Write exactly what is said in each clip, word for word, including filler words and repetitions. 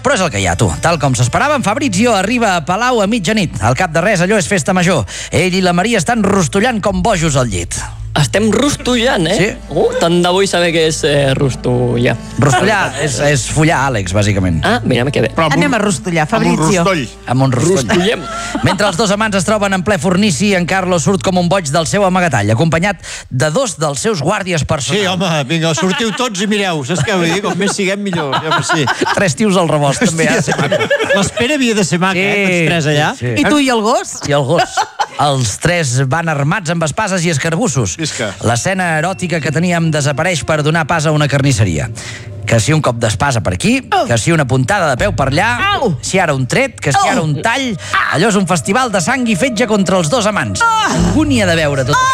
Però és el que hi ha, tu. Tal com s'esperava, en Fabrizio arriba a Palau a mitjanit. Al cap de res, allò és festa major. Ell i la Maria estan rostollant com bojos al llit. Estem rostollant, eh? Sí. Uh, tant de vull saber què és eh, rostollar. Rostollar és, és follar, Àlex, bàsicament. Ah, mira, que bé. Anem a rostollar, Fabrizio. Amb un rostoll. Amb un rostoll. Rostollem. Mentre els dos amants es troben en ple fornici, en Carlos surt com un boig del seu amagatall, acompanyat de dos dels seus guàrdies personals. Sí, home, vinga, sortiu tots i mireu. Saps què vull dir? Com més siguem, millor. Ja, sí. Tres tios al rebost, també. Eh? L'espera havia de ser maca, Sí, eh? Tots tres allà. sí. I tu i el gos? I el gos. Els tres van armats amb espases i escarbussos. Visca. L'escena eròtica que teníem desapareix per donar pas a una carnisseria. Que si un cop d'espasa per aquí, que si una puntada de peu per allà, Au. si ara un tret, que si ara un tall... Allò és un festival de sang i fetge contra els dos amants. Angúnia de veure tot.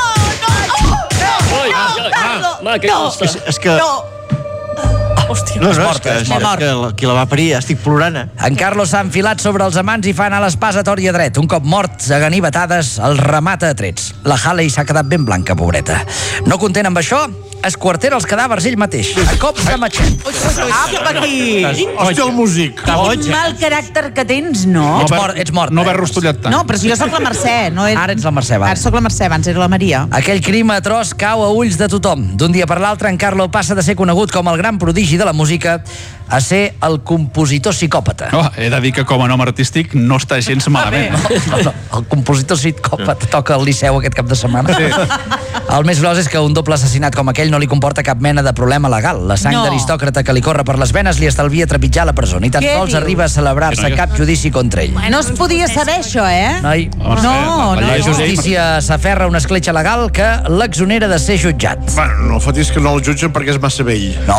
Ai, ai, ai. Ma, que costa. És, és que... No! Hòstia. No, no, és morta, que, és és, morta. és que la- qui la va parir, estic plorant. eh? En Carlos s'ha enfilat sobre els amants i fa anar l'espasa a tort i a dret. Un cop morts, a ganivetades, els remata a trets. La Halley s'ha quedat ben blanca, pobreta. No content amb això, esquartera els cadàvers ell mateix, a cops de matxet. Apa, aquí! Hòstia, el músic. Quin mal caràcter que tens, no? Ets mort, ets mort. No eh? haver rostollat tant. No, però si jo sóc la Mercè, no és... Ara ets la Mercè, va. Ara sóc la Mercè, abans era la Maria. Aquell crim atroç cau a ulls de tothom. D'un dia per l'altre, en Carlo passa de ser conegut com el gran prodigi de la música a ser el compositor psicòpata. Oh, he de dir que com a nom artístic no està gens malament. No? No, no, el compositor psicòpata toca al Liceu aquest cap de setmana. Sí. El més gros és que un doble assassinat com aquell no li comporta cap mena de problema legal. La sang No. d'aristòcrata que li corre per les venes li estalvia trepitjar la presó. Ni tan Què sols dius? arriba a celebrar-se Que no- cap judici contra ell. No es podia saber això, eh? Noi, Home, No, la- la no, llei la justícia s'aferra a una escletxa legal que l'exonera de ser jutjat. Bueno, no fotis que no el jutgen perquè és massa vell. No.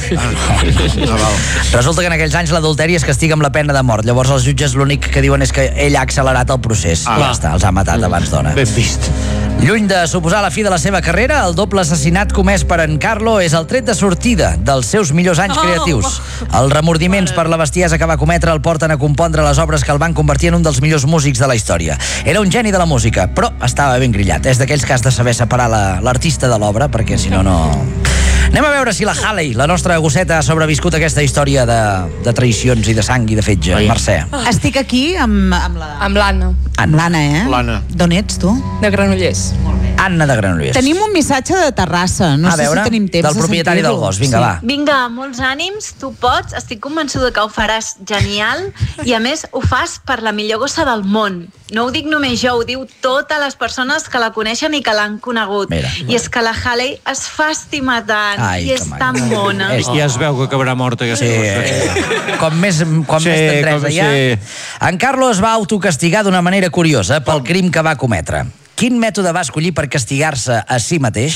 Ah, val. Resulta que en aquells anys l'adulteri es castiga amb la pena de mort. Llavors els jutges l'únic que diuen és que ell ha accelerat el procés. Ah, ja està, els ha matat abans d'hora. Ben vist. Lluny de suposar la fi de la seva carrera, el doble assassinat comès per en Carlo és el tret de sortida dels seus millors anys creatius. Els remordiments per la bestiesa que va cometre el porten a compondre les obres que el van convertir en un dels millors músics de la història. Era un geni de la música, però estava ben grillat. És d'aquells que has de saber separar la- l'artista de l'obra, perquè si no, no... Anem a veure si la Halley, la nostra gosseta, ha sobreviscut a aquesta història de, de traïcions i de sang i de fetge. Mercè. Estic aquí amb, amb la... Amb l'Anna, Amb l'Anna, eh? L'Anna. D'on ets, tu? de Granollers. Anna de Granollers. Tenim un missatge de Terrassa. No A sé veure, si tenim temps del de propietari sentir-lo. del gos. Vinga, va. Vinga, molts ànims, tu pots, estic convençuda que ho faràs genial i a més ho fas per la millor gossa del món. No ho dic només jo, ho diu totes les persones que la coneixen i que l'han conegut. Mira. I és que la Halley es fa estimar tant Ai, i que és maco. tan bona. És- Ja es veu que acabarà morta aquesta Sí, gossa. com més, com Sí, més tendresa com- hi ha. sí. En Carlos va autocastigar d'una manera curiosa pel crim que va cometre. Quin mètode va escollir per castigar-se a si mateix?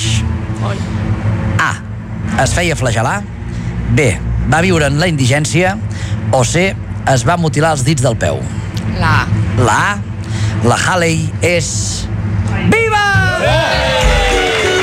A. Es feia flagelar. B. Va viure en la indigència. O C. Es va mutilar els dits del peu. La La A. La Halley és... Viva!